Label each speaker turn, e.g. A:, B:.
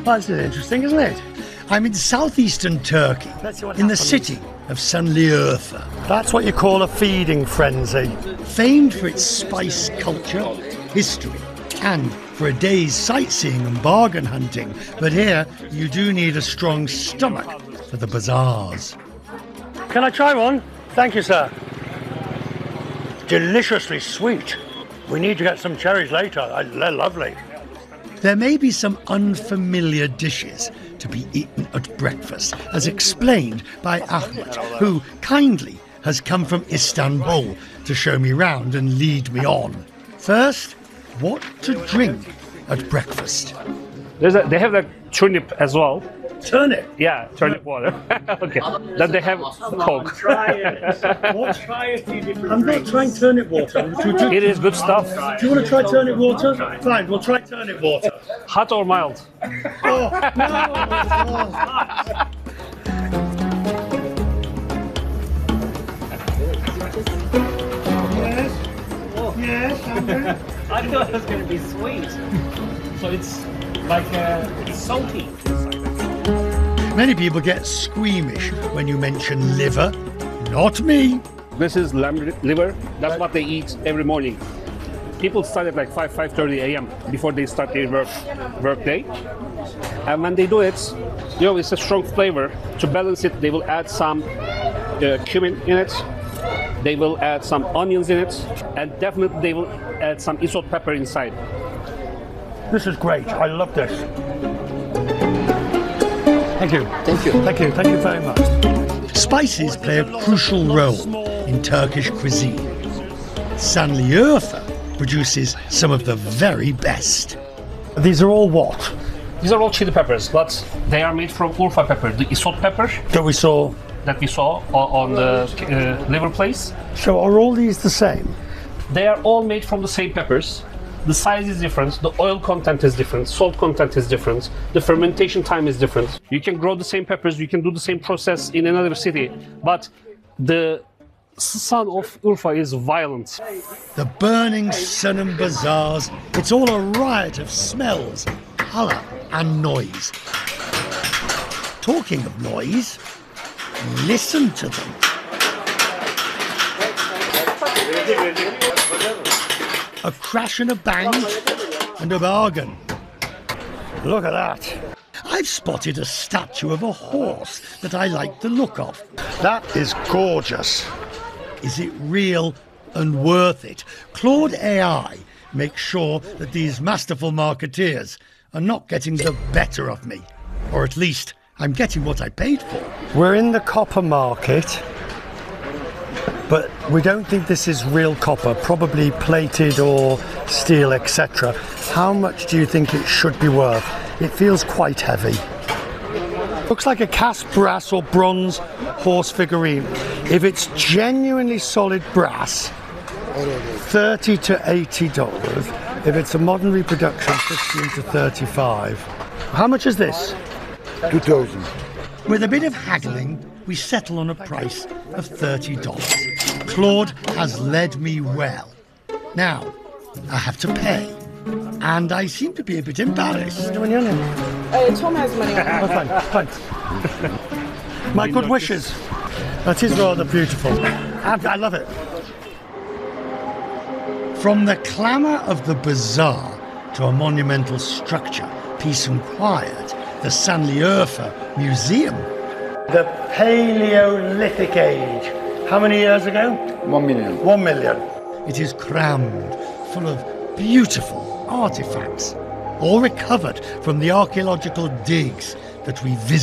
A: Well, this is interesting, isn't it? I'm in southeastern Turkey, in the city of Şanlıurfa. That's what you call a feeding frenzy. Famed for its spice culture, history, and for a day's sightseeing and bargain hunting. But here, you do need a strong stomach for the bazaars. Can I try one? Thank you, sir. Deliciously sweet. We need to get some cherries later. They're lovely. There may be some unfamiliar dishes to be eaten at breakfast, as explained by Ahmet, who kindly has come from Istanbul to show me round and lead me on. First, what to drink at breakfast?
B: They have like turnip as well.
A: Turnip?
B: Yeah, turnip water. Okay. Then they have Coke.
A: Try it. I'm not trying turnip water.
B: It is good stuff.
A: Do you want to try turnip water? Fine, we'll try turnip water.
B: Hot or mild?
A: Oh, no! Yes, Andrew?
C: I thought it was going to be sweet. So it's like it's salty.
A: Many people get squeamish when you mention liver. Not me.
B: This is lamb liver. That's what they eat every morning. People start at like 5:30 a.m. before they start their work day. And when they do it, it's a strong flavor. To balance it, they will add some cumin in it. They will add some onions in it, and definitely they will add some isot pepper inside.
A: This is great. I love this. Thank you.
C: Thank you.
A: Thank you. Thank you very much. Spices play a crucial role in Turkish cuisine. Şanlıurfa produces some of the very best. These are all what?
B: These are all chili peppers, but they are made from Urfa pepper, the isot pepper
A: That we saw.
B: that we saw on the liver place.
A: So are all these the same?
B: They are all made from the same peppers. The size is different, the oil content is different, salt content is different, the fermentation time is different. You can grow the same peppers, you can do the same process in another city, but the sun of Urfa is violent.
A: The burning sun and bazaars, it's all a riot of smells, colour and noise. Talking of noise, listen to them. A crash and a bang, and a bargain. Look at that. I've spotted a statue of a horse that I like the look of. That is gorgeous. Is it real and worth it? Claude AI makes sure that these masterful marketeers are not getting the better of me. Or at least, I'm getting what I paid for. We're in the copper market, but we don't think this is real copper, probably plated or steel, etc. How much do you think it should be worth? It feels quite heavy. Looks like a cast brass or bronze horse figurine. If it's genuinely solid brass, $30 to $80. If it's a modern reproduction, $15 to $35. How much is this?
D: 2,000.
A: With a bit of haggling, we settle on a price of $30. Claude has led me well. Now, I have to pay. And I seem to be a bit embarrassed.
E: Tom has money.
A: Oh, fine, fine. My good wishes. That is rather beautiful. I love it. From the clamour of the bazaar to a monumental structure, peace and quiet, the Şanlıurfa Museum. The Paleolithic Age. How many years ago?
D: 1 million.
A: 1 million. It is crammed, full of beautiful artifacts, all recovered from the archaeological digs that we visited.